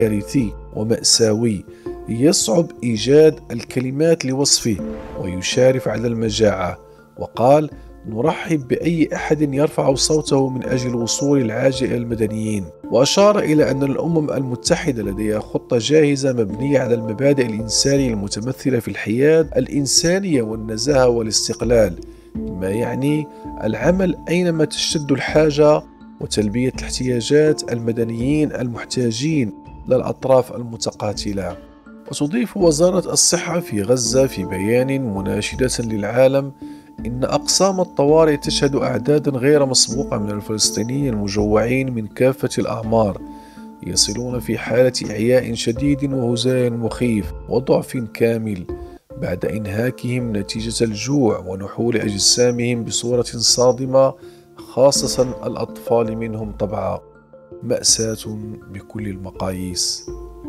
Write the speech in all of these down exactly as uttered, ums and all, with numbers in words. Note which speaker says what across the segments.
Speaker 1: كارثي ومأساوي يصعب إيجاد الكلمات لوصفه، ويشارف على المجاعة. وقال: نرحب بأي أحد يرفع صوته من أجل الوصول العاجل إلى المدنيين. وأشار إلى أن الأمم المتحدة لديها خطة جاهزة مبنية على المبادئ الإنسانية المتمثلة في الحياد الإنسانية والنزاهة والاستقلال، ما يعني العمل أينما تشتد الحاجة وتلبية احتياجات المدنيين المحتاجين للأطراف المتقاتلة. وتضيف وزارة الصحة في غزة في بيان مناشدة للعالم إن أقسام الطوارئ تشهد أعدادا غير مسبوقة من الفلسطينيين المجوعين من كافة الأعمار، يصلون في حالة إعياء شديد وهزال مخيف وضعف كامل بعد إنهاكهم نتيجة الجوع ونحول أجسامهم بصورة صادمة، خاصة الأطفال منهم طبعا. مأساة بكل المقاييس.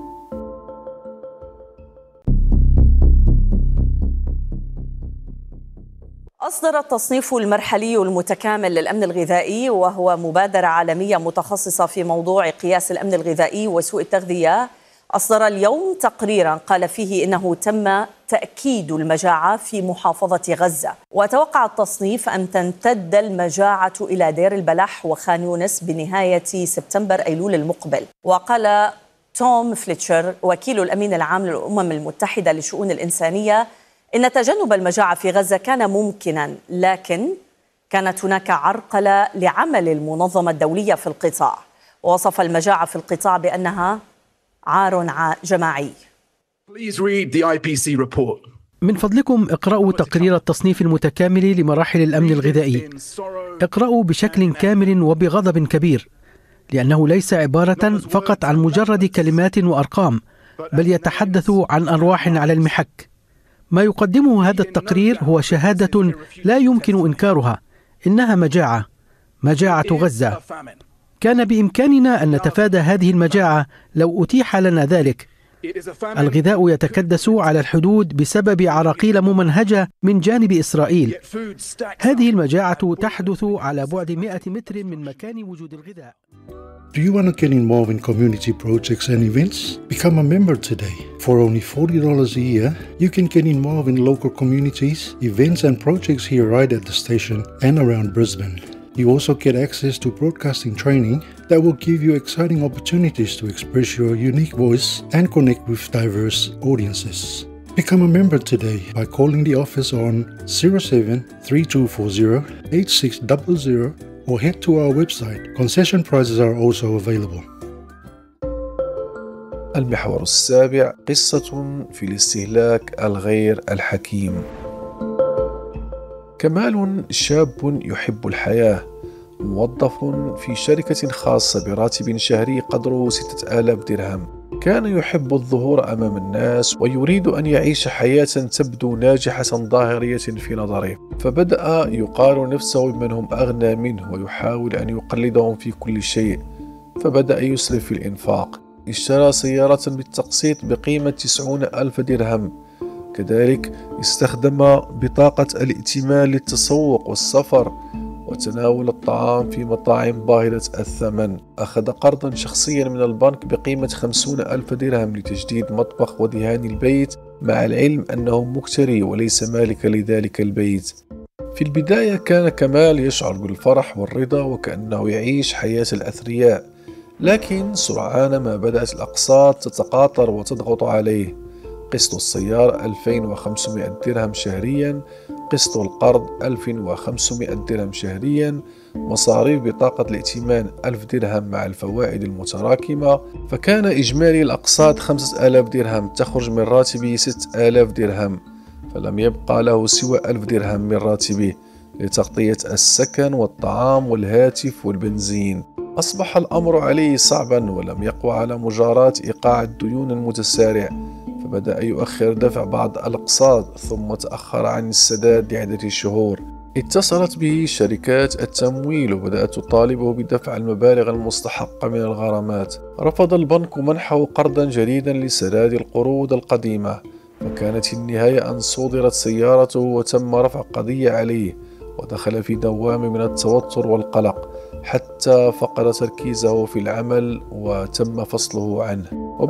Speaker 2: أصدر التصنيف المرحلي المتكامل للأمن الغذائي، وهو مبادرة عالمية متخصصة في موضوع قياس الأمن الغذائي وسوء التغذية، أصدر اليوم تقريرا قال فيه إنه تم تأكيد المجاعة في محافظة غزة. وتوقع التصنيف أن تمتد المجاعة إلى دير البلح وخان يونس بنهاية سبتمبر أيلول المقبل. وقال توم فليتشر وكيل الأمين العام للأمم المتحدة للشؤون الإنسانية إن تجنب المجاعة في غزة كان ممكنا، لكن كانت هناك عرقلة لعمل المنظمة الدولية في القطاع. ووصف المجاعة في القطاع بأنها عار جماعي.
Speaker 3: من فضلكم اقرأوا تقرير التصنيف المتكامل لمراحل الأمن الغذائي. اقرأوا بشكل كامل وبغضب كبير، لأنه ليس عبارة فقط عن مجرد كلمات وأرقام، بل يتحدث عن أرواح على المحك. ما يقدمه هذا التقرير هو شهادة لا يمكن إنكارها، إنها مجاعة، مجاعة غزة. كان بإمكاننا أن نتفادى هذه المجاعة لو أتيح لنا ذلك. الغذاء يتكدس على الحدود بسبب عراقيل ممنهجة من جانب إسرائيل. هذه المجاعة تحدث على بعد مئة متر من مكان وجود الغذاء.
Speaker 4: Do you want to get involved in community projects and events? Become a member today. For only forty dollars a year, you can get involved in local communities, events and projects here right at the station and around Brisbane. You also get access to broadcasting training that will give you exciting opportunities to express your unique voice and connect with diverse audiences. Become a member today by calling the office on zero seven three two four zero eight six zero zero or head to our website. Concession prices are also available.
Speaker 1: المحور السابع: قصة في الاستهلاك الغير الحكيم. كمال شاب يحب الحياة، موظف في شركة خاصة براتب شهري قدره ستة آلاف درهم. كان يحب الظهور أمام الناس ويريد أن يعيش حياة تبدو ناجحة ظاهرية في نظره، فبدأ يقارن نفسه بمن هم أغنى منه ويحاول أن يقلدهم في كل شيء، فبدأ يسرف في الإنفاق. اشترى سيارة بالتقسيط بقيمة تسعون ألف درهم. كذلك استخدم بطاقة الائتمان للتسوق والسفر وتناول الطعام في مطاعم باهظة الثمن. أخذ قرضا شخصيا من البنك بقيمة خمسون ألف درهم لتجديد مطبخ ودهان البيت، مع العلم أنه مكتري وليس مالك لذلك البيت. في البداية كان كمال يشعر بالفرح والرضا وكأنه يعيش حياة الأثرياء، لكن سرعان ما بدأت الأقساط تتقاطر وتضغط عليه. قسط السيارة ألفين وخمسمائة درهم شهريا، قسط القرض ألف وخمسمائة درهم شهريا، مصاريف بطاقة الائتمان ألف درهم مع الفوائد المتراكمة، فكان إجمالي الأقساط خمسة آلاف درهم تخرج من راتبه ستة آلاف درهم، فلم يبقى له سوى ألف درهم من راتبه لتغطية السكن والطعام والهاتف والبنزين. أصبح الأمر عليه صعبا ولم يقوى على مجاراة إيقاع الديون المتسارع، فبدأ يؤخر دفع بعض الأقساط ثم تأخر عن السداد لعدة شهور. اتصلت به شركات التمويل وبدأت تطالبه بدفع المبالغ المستحقة من الغرامات. رفض البنك منحه قرضا جديدا لسداد القروض القديمة، وكانت في النهاية أن صودرت سيارته وتم رفع قضية عليه، ودخل في دوام من التوتر والقلق حتى فقد تركيزه في العمل وتم فصله عنه.